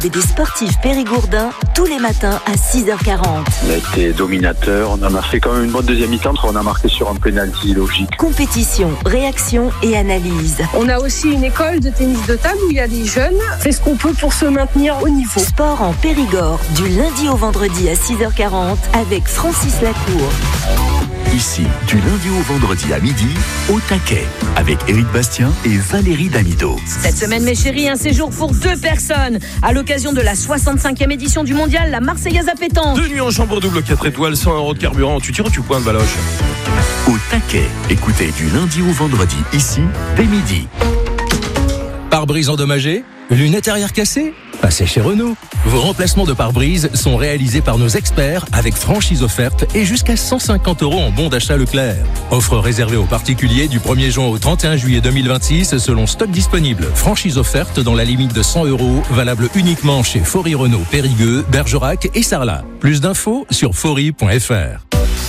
Des sportifs périgourdins tous les matins à 6h40. On a été dominateur, on en a fait quand même une bonne deuxième mi-temps, on a marqué sur un pénalty logique. Compétition, réaction et analyse. On a aussi une école de tennis de table où il y a des jeunes. C'est ce qu'on peut pour se maintenir au niveau. Sport en Périgord, du lundi au vendredi à 6h40 avec Francis Lacour. Ici, du lundi au vendredi à midi, au taquet, avec Éric Bastien et Valérie Damido. Cette semaine, mes chéris, un séjour pour 2 personnes à l'occasion de la 65e édition du mondial, la Marseillaise à pétanque. 2 nuits en chambre double 4 étoiles, 100 € de carburant. Tu tires ou tu pointes, Valoche? Au taquet, écoutez du lundi au vendredi, ici, dès midi. Pare-brise endommagé? Lunettes arrière cassées? Passez chez Renault. Vos remplacements de pare-brise sont réalisés par nos experts avec franchise offerte et jusqu'à 150 € en bon d'achat Leclerc. Offre réservée aux particuliers du 1er juin au 31 juillet 2026 selon stock disponible. Franchise offerte dans la limite de 100 €, valable uniquement chez Faury Renault, Périgueux, Bergerac et Sarlat. Plus d'infos sur faury.fr.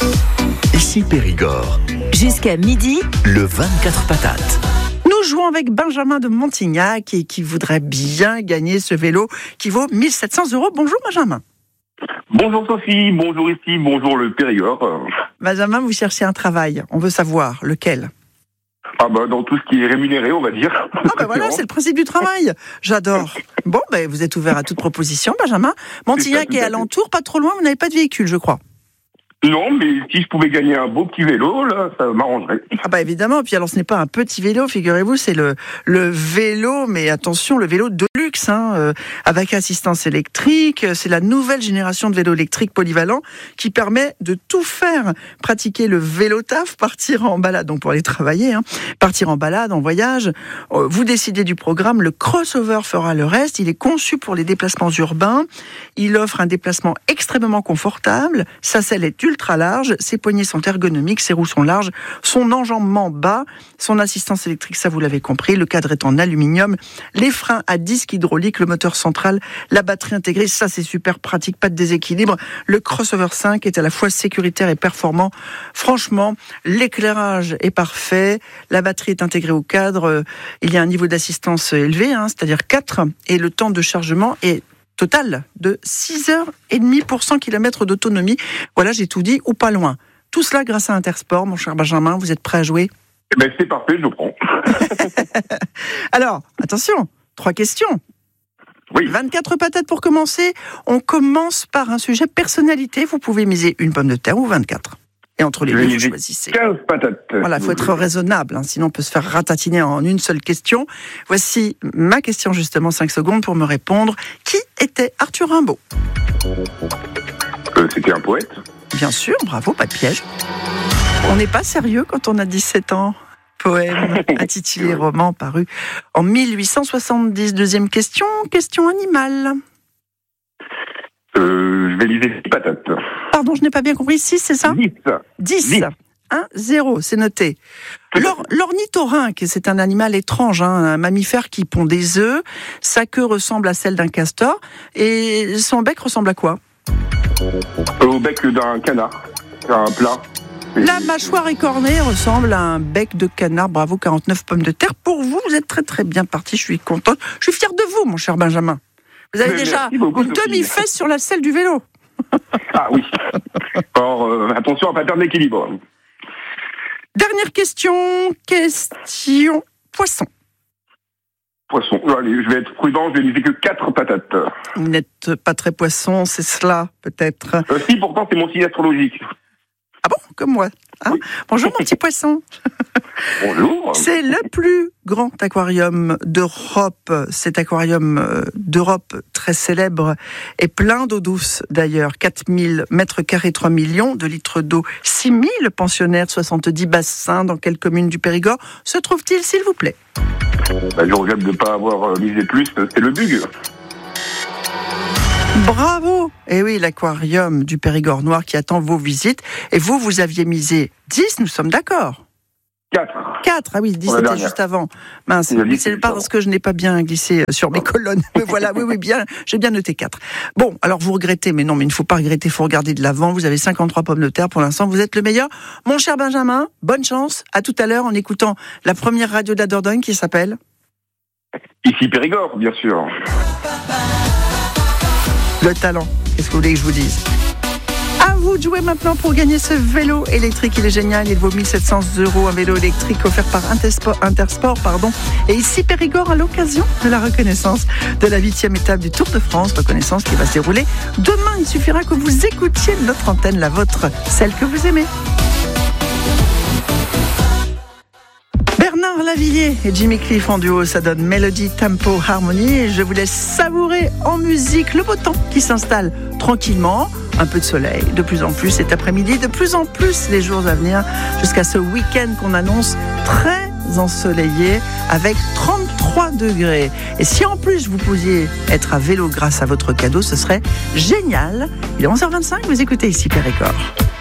Ici Périgord. Jusqu'à midi, Le 24 patates. Nous jouons avec Benjamin de Montignac et qui voudrait bien gagner ce vélo qui vaut 1700 €. Bonjour Benjamin. Bonjour Sophie, bonjour ici, bonjour le Périgord. Benjamin, vous cherchez un travail. On veut savoir lequel. Dans tout ce qui est rémunéré, on va dire. Voilà, c'est le principe du travail. J'adore. Bon, vous êtes ouvert à toute proposition, Benjamin. Montignac et alentour, pas trop loin, vous n'avez pas de véhicule, je crois. Non, mais si je pouvais gagner un beau petit vélo, là, ça m'arrangerait. Évidemment. Puis alors, ce n'est pas un petit vélo, figurez-vous, c'est le vélo, mais attention, le vélo de luxe, avec assistance électrique. C'est la nouvelle génération de vélos électriques polyvalents qui permet de tout faire. Pratiquer le vélo taf, partir en balade, donc pour aller travailler, partir en balade, en voyage. Vous décidez du programme, le crossover fera le reste. Il est conçu pour les déplacements urbains. Il offre un déplacement extrêmement confortable. Sa selle est ultra large, ses poignées sont ergonomiques, ses roues sont larges, son enjambement bas, son assistance électrique, ça vous l'avez compris, le cadre est en aluminium, les freins à disque hydraulique, le moteur central, la batterie intégrée, ça c'est super pratique, pas de déséquilibre. Le Crossover 5 est à la fois sécuritaire et performant. Franchement, l'éclairage est parfait, la batterie est intégrée au cadre, il y a un niveau d'assistance élevé, c'est-à-dire 4, et le temps de chargement est total de 6h30 pour 100 km d'autonomie. Voilà, j'ai tout dit, ou pas loin. Tout cela grâce à Intersport, mon cher Benjamin. Vous êtes prêt à jouer? C'est parfait, je prends. Alors, attention, 3 questions. Oui. 24 patates pour commencer. On commence par un sujet personnalité. Vous pouvez miser une pomme de terre ou 24. Et entre les deux, vous choisissez. 15 patates. Voilà, il faut être raisonnable, sinon on peut se faire ratatiner en une seule question. Voici ma question, justement, 5 secondes pour me répondre. Qui était Arthur Rimbaud? C'était un poète. Bien sûr, bravo, pas de piège. On n'est pas sérieux quand on a 17 ans. Poème intitulé Roman, paru en 1870. Deuxième question, question animale. Je vais liser 6 patates. Pardon, je n'ai pas bien compris. 6, c'est ça? 10. 1-0, c'est noté. L'ornithorynque, c'est un animal étrange, un mammifère qui pond des œufs. Sa queue ressemble à celle d'un castor. Et son bec ressemble à quoi? Au bec d'un canard. Un plat. La mâchoire écornée ressemble à un bec de canard. Bravo, 49 pommes de terre. Pour vous, vous êtes très très bien parti. Je suis contente. Je suis fière de vous, mon cher Benjamin. Vous avez déjà une demi-fesse sur la selle du vélo. Ah oui. Alors, attention à pas perdre l'équilibre. Dernière question. Question poisson. Poisson. Allez, je vais être prudent, je vais liser que 4 patates. Vous n'êtes pas très poisson, c'est cela, peut-être. Si, pourtant, c'est mon signe astrologique. Ah bon, comme moi. Oui. Bonjour, mon petit poisson. Bonjour. C'est le plus grand aquarium d'Europe. Cet aquarium d'Europe très célèbre est plein d'eau douce d'ailleurs. 4000 mètres carrés, 3 millions de litres d'eau, 6000 pensionnaires, 70 bassins. Dans quelle commune du Périgord se trouve-t-il, s'il vous plaît? Je regrette de ne pas avoir misé plus, c'est le Bug. Bravo! Et oui, l'aquarium du Périgord noir qui attend vos visites. Et vous, vous aviez misé 10, nous sommes d'accord? 4, ah oui, 10 c'était juste avant. Mince, c'est parce que je n'ai pas bien glissé sur mes colonnes. Mais voilà, oui, bien, j'ai bien noté 4. Bon, alors vous regrettez, mais non, mais il ne faut pas regretter, il faut regarder de l'avant. Vous avez 53 pommes de terre pour l'instant, vous êtes le meilleur. Mon cher Benjamin, bonne chance, à tout à l'heure en écoutant la première radio de la Dordogne qui s'appelle... Ici Périgord, bien sûr. le talent. Qu'est-ce que vous voulez que je vous dise? À vous de jouer maintenant pour gagner ce vélo électrique. Il est génial, il vaut 1 700 €. Un vélo électrique offert par Intersport. Et ici Périgord à l'occasion de la reconnaissance de la 8e étape du Tour de France. Reconnaissance qui va se dérouler demain. Il suffira que vous écoutiez notre antenne, la vôtre, celle que vous aimez. Bernard Lavilliers et Jimmy Cliff en duo, ça donne mélodie, tempo, harmonie. Et je vous laisse savourer en musique le beau temps qui s'installe tranquillement. Un peu de soleil, de plus en plus cet après-midi, de plus en plus les jours à venir, jusqu'à ce week-end qu'on annonce très ensoleillé avec 33 degrés. Et si en plus vous pouviez être à vélo grâce à votre cadeau, ce serait génial. Il est 11h25, vous écoutez ici Périgord.